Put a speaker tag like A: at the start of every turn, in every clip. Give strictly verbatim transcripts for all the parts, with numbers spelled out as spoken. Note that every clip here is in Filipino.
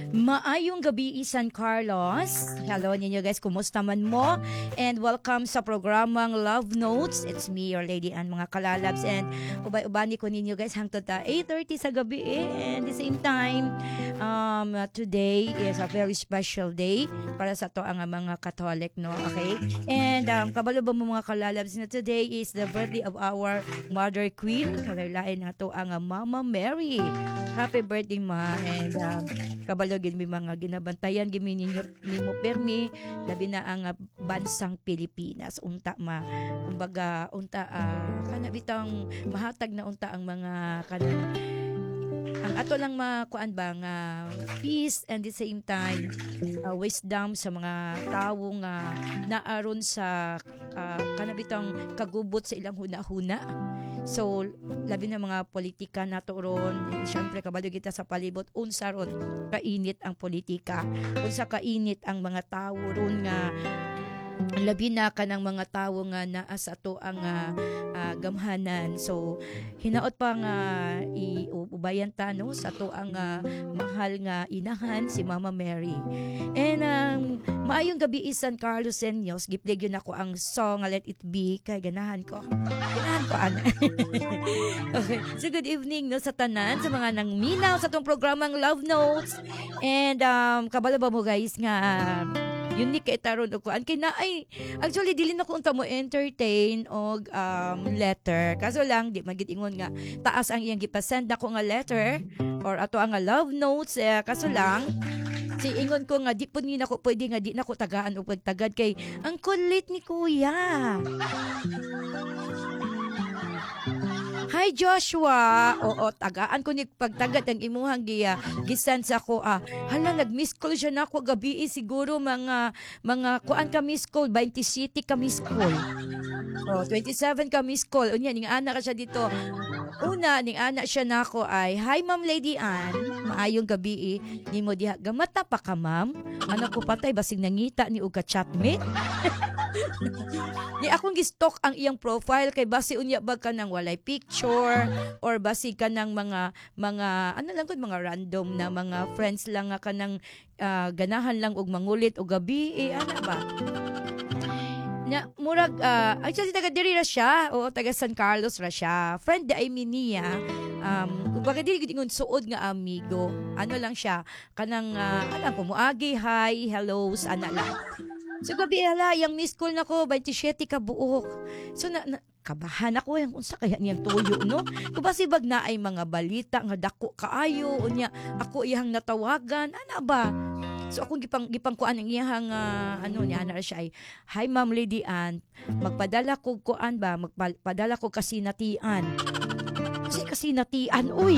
A: Maayong gabi, San Carlos. Hello ninyo guys, kumusta man mo? And welcome sa programang Love Notes. It's me, your lady, and mga kalalabs. And ubay-ubani ko ninyo guys hangtod ta eight thirty sa gabi. Eh. And at the same time, um, today is a very special day para sa to ang mga Catholic, no? Okay? And um, kabalo ba mo mga kalalabs na today is the birthday of our Mother Queen. Lain na to ang Mama Mary. Happy birthday, ma. And um, kabalo gid may mga ginabantayan gimi ninyo nimo permi labi na ang uh, bansang Pilipinas unta ma kumbaga unta uh, kana bitang mahatag na unta ang mga kanang ang ato lang makuan ba nga peace and at the same time uh, wisdom sa mga tawo nga naaron sa uh, kana bitang kagubot sa ilang huna-huna. So, labi na mga politika nato ron, syempre kabalo kita sa palibot, unsa ron kainit ang politika, unsa kainit ang mga tawo ron nga labi na ka ng mga tawo nga naa sa ato ang uh, uh, gamhanan. So, hinaot pa nga iubayan ta no sa ato ang uh, mahal nga inahan si Mama Mary. And um, maayong gabi San Carlos Senyos, giplig yun ako ang song Let It Be kay ganahan ko. Ganahan ko ana. Okay. So good evening no sa tanan sa mga nang minaw sa tong programang Love Notes. And um, kabalo ba mo guys nga unique kay taron ko an kay na ay actually dili na ko unta mo entertain og um, letter kaso lang di magit ingon nga taas ang iyang gipasend nako nga letter or ato ang nga love notes eh, kaso lang si ingon ko nga di pud ni nako pwede nga di nako tagaan og pagtagad kay ang kulit ni kuya. Hi Joshua. Oo, tagaan ko ni pagtagad ang imuhang giya. Gisan sa ko ah. Hala nag-miss call siya nako gabi eh, siguro mga mga kuan ka miss call twenty ka miss call. Oh, twenty-seven ka miss call. Unya ning ana ka siya dito. Una ning ana siya nako ay hi Ma'am Lady Ann. Maayong gabi eh. Nimo diha gamata pa ka ma'am. Ano ko patay basig nangita ni og ka chatmate. Di akong gistok ang iyang profile kay basi unya bag ka nang walay picture or basi ka ng mga mga ano lang gud mga random na mga friends lang nga kanang uh, ganahan lang og mangulit og gabi eh ana ba na murag uh, actually taga diri ra siya o taga San Carlos ra siya friend ay minia um kumbaga dili gud ingon suod nga amigo ano lang siya kanang uh, alam ko muagi hi hellos ana lang. So gabi ala, yung miss call na ko, twenty-seven ka buok. So na, na kabahan ako, yung unsa kaya niyang tuyo, no? Kung ba sibag na ay mga balita, nga dako kaayo, unya, ako iyang natawagan, ano ba? So ako gipang, gipang kuan ang iyang, uh, ano niya, na siya ay, hi Ma'am Lady Ann, magpadala ko kuan ba, magpadala ko kasinatian. Kasi kasinatian, uy.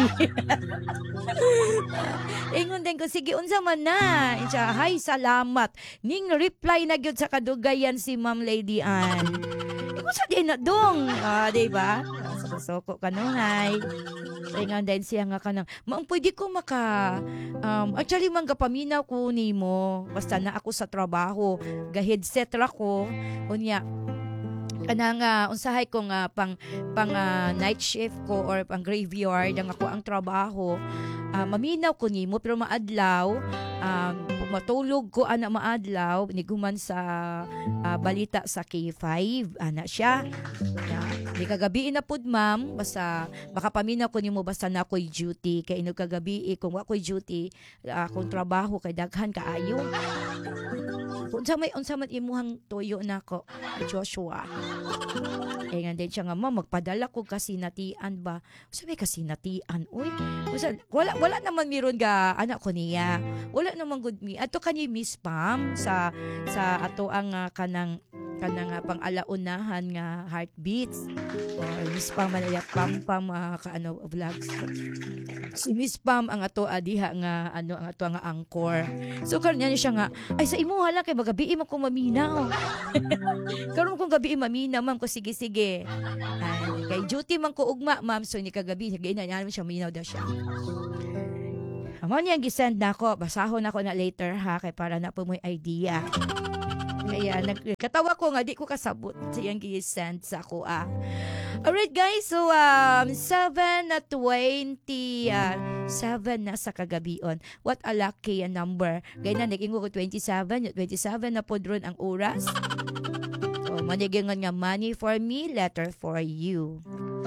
A: Ingon din ko, sige, unsa man na. Insya, hi, salamat. Ning reply na gyud sa kadugayan si Ma'am Lady Ann. Ingon sa din na dong. Ah, diba? Soko ka no, hi. Ingon din siya nga ka nang, maang pwede ko maka, um, actually, man kapaminaw ko ni mo. Basta na ako sa trabaho. Ga-headset ra ko. Unya, kanang uh, unsahay ko nga pang pang uh, night shift ko or pang graveyard ang ako ang trabaho uh, maminaw ko nimo pero maadlaw um, matulog ko ana maadlaw niguman sa uh, balita sa K five ana siya uh, di kagabi na pud ma'am basta baka paminaw ko nimo basta na ako'y duty kay inog kagabi kung wa ko'y duty uh, akong trabaho kay daghan kaayo. Unsa may unsa man imuhang tuyo nako Joshua. Eh nga din siya nga ma magpadala ko kasinatian ba. Unsa may kasinatian oy. Unsa wala wala naman miron ga anak ko niya. Wala naman good me. Ato kanyi Miss Pam sa sa ato ang uh, kanang kanang uh, pang-alaunahan nga heartbeats. Or Miss Pam manaya pam pam uh, kaano vlogs. Si Miss Pam ang ato adiha nga ano ang ato nga angkor. So karon niya siya nga ay sa imo hala kay magabi man ko maminaw. Karon kung gabi maminaw ma'am ko sige sige. Ay kay duty man ko ugma ma'am so ni kagabi sige na niya siya maminaw daw siya. Amo niya gisend nako basahon ako na later ha kay para na po mo idea. Kaya nagkatawa ko nga di ko kasabot sa iyang gisend sa ako ah. Alright guys, so um, seven na twenty, uh, seven na sa kagabion. What a lucky uh, number. Gaya na, nag-ingo ko twenty-seven, twenty-seven na po dron ang oras. So, manigingan nga money for me, letter for you.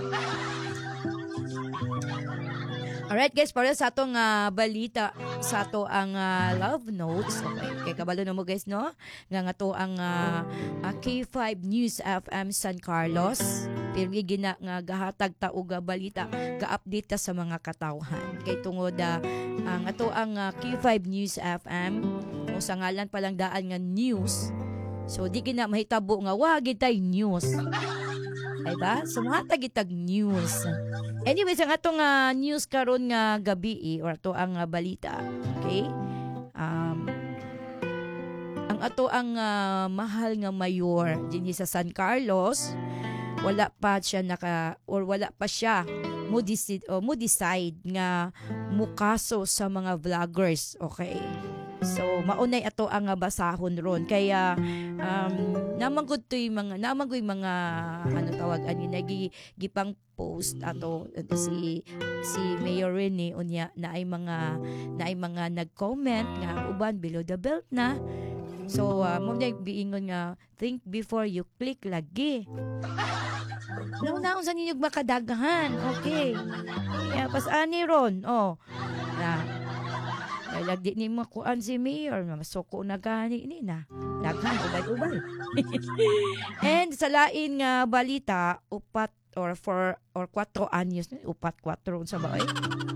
A: Alright guys, para sa atong uh, balita, sa ato ang uh, love notes. Okay, kay kabalo na mo guys, no? Nga nga to ang uh, uh, K five News F M San Carlos. Pirmi gina nga gahatag ta og balita, ga-update ta sa mga katawhan. Kay tungod uh, ang ato ang uh, K five News F M, o sa ngalan pa lang daan nga news. So di gina mahitabo nga wa gid tay news. Ay ba? So mahatag-itag news. Anyways, ang atong uh, news karon nga gabi eh, or ato ang uh, balita. Okay? Um, ang ato ang uh, mahal nga mayor dinhi sa San Carlos, wala pa siya naka or wala pa siya mo decide, oh, mo decide nga mukaso sa mga vloggers. Okay? So maunay ato ang uh, basahon ron. Kaya um namangod to yung mga namanggoy mga ano tawag ani nagi gipang post ato uh, si si Mayor Rene unya na ay mga na ay mga nag-comment nga uban below the belt na. So uh, mo na biingon nga think before you click lagi. Nauna sa ninyo makadaghan. Okay. Yeah, pas ani ron. Oh. Na ay lagdi ni makuan si Mayor, masoko na gani ni na. Daghan ubay-ubay. And sa lain nga balita, upat or four or kwatro anyos, upat kwatro sa baoy.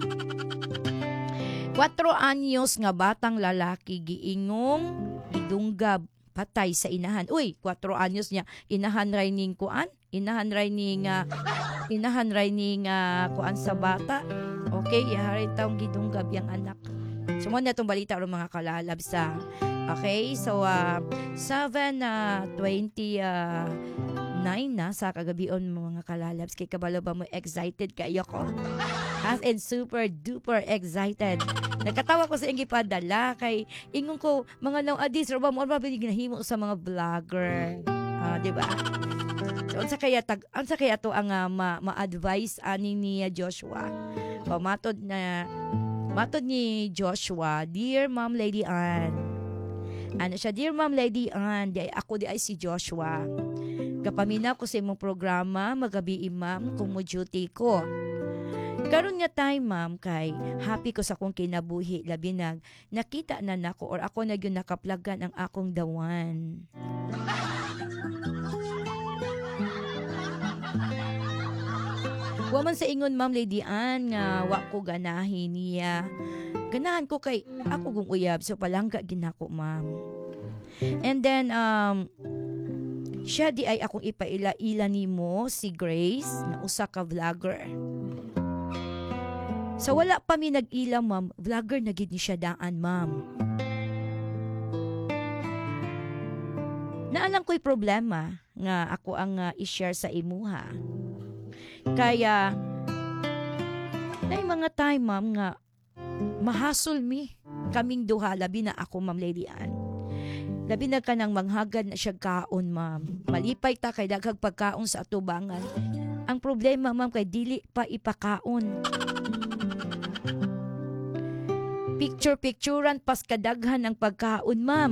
A: Kwatro anyos nga batang lalaki giingong gidunggab patay sa inahan. Uy, kwatro anyos niya inahan ray ning kuan, inahan ray ning uh, inahan ray ning uh, kuan sa bata. Okay, ihari taong gidunggab yang anak. So, mo na itong balita ng mga kalalabs sa. Okay? So, uh, seven twenty-nine na sa kagabion mga kalalabs. Kay kabalo ba mo excited kayo ko? As in super duper excited. Nagkatawa ko sa inyo padala kay ingon ko mga naw adis ro ba mo ba ginahimo sa mga vlogger. Ah, uh, di ba? So, unsa kaya tag unsa kaya to ang uh, ma- ma-advise ani ni Joshua? Pamatod na Matod ni Joshua, Dear Ma'am Lady Ann. Ano siya, Dear Ma'am Lady Ann, di ay ako di ay si Joshua. Kapaminaw ko sa imong programa, magabi ma'am, kung mo duty ko. Karon nga time ma'am, kay happy ko sa akong kinabuhi, labi nag nakita na nako or ako na yun nakaplagan ang akong dawan. Waman sa ingon Ma'am Lady Ann nga wa ko ganahin niya. Ganahan ko kay ako kung uyab so palangga ginako ma'am. And then um siya di ay akong ipaila-ila nimo si Grace na usa ka vlogger. So wala pa mi nag-ila ma'am, vlogger na gid ni siya daan ma'am. Naalang ko'y problema nga ako ang uh, i-share sa imuha. Kaya, na mga time, ma'am, nga, mahasol mi, kaming duha, labi na ako, Ma'am Lady Ann. Labi na ka nang manghagad na siya kaon, ma'am. Malipay ta kay daghag pagkaon sa atubangan. Ang problema, ma'am, kay dili pa ipakaon. Picture-picturean pas kadaghan ang pagkaon, ma'am.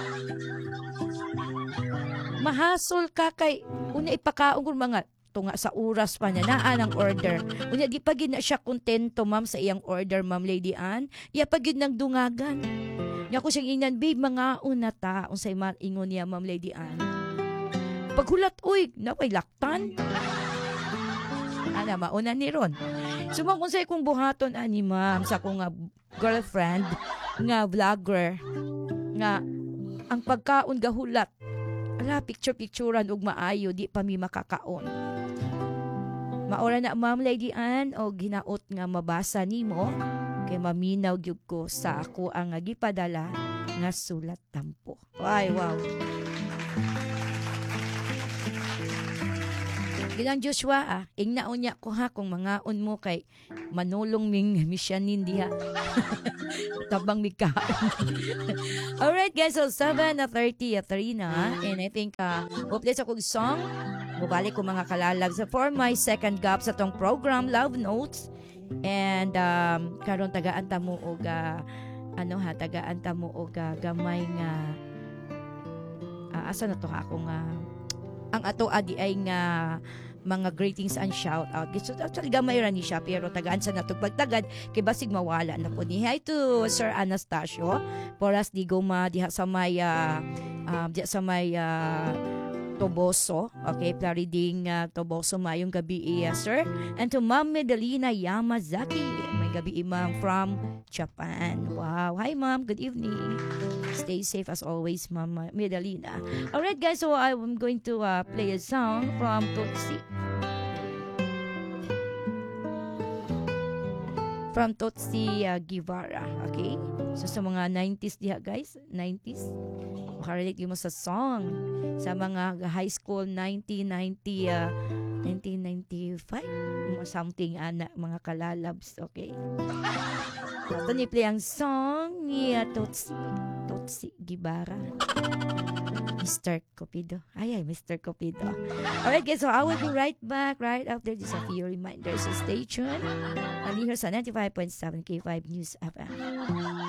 A: Mahasol ka kay, una ipakaon kung mga tunga sa oras pa niya naan ang order. Unya di pa gid na siya kontento ma'am sa iyang order Ma'am Lady Ann. Iya pa gid nang dungagan. Nya ko siyang ingnan babe mga una ta unsay ingon niya Ma'am Lady Ann. Paghulat uy napay laktan. Ana mauna ni ron. Sumang unsay kong buhaton ani ma'am sa akong uh, girlfriend nga vlogger nga ang pagkaon gahulat. Ala picture-picturean ug maayo di pa mi makakaon. Maora na Ma'am Lady Ann o ginaot nga mabasa nimo kay maminaw gyud ko sa ako ang gipadala nga sulat tampo. Ay wow. Bilang Joshua ah, ingnaon niya ko ha kung mangaon mo kay manulong ming misyanin diha. Tabang mikaon. Alright guys, so seven thirty-three na and I think uh, hopeless ako song Mubalik ko mga kalalab. So for my second gap sa tong program, Love Notes. And um, karon tagaan ta mo og uh, ano ha, tagaan ta mo og uh, gamay nga uh, asa na to ha akong uh, ang ato adi ay nga mga greetings and shout out. So actually gamay ra ni siya pero tagaan sa natog pagtagad kay basig mawala na po ni. Hi to Sir Anastasio. Poras di goma diha sa may uh, um, diha sa may uh, Toboso. Okay, Plariding uh, Toboso mayong gabi uh, sir. And to Ma'am Medalina Yamazaki. May gabi ma'am from Japan. Wow. Hi ma'am, good evening. Stay safe as always, Ma'am Medalina. Alright guys, so I'm going to uh, play a song from Tutsi. From Tutsi uh, Guevara. Okay? So sa mga nineties diha guys, nineties. Makarelate mo sa song. Sa mga high school nineteen ninety, uh, nineteen ninety-five or something, ana, mga kalalabs. Okay? Ito ni play ang song ni uh, Tutsi. Tutsi Guevara. Mister Cupido. Ay, ay, Mister Cupido. Alright guys, so I will be right back right after just a few reminders. So stay tuned. I'm here sa ninety-five point seven K five News F M.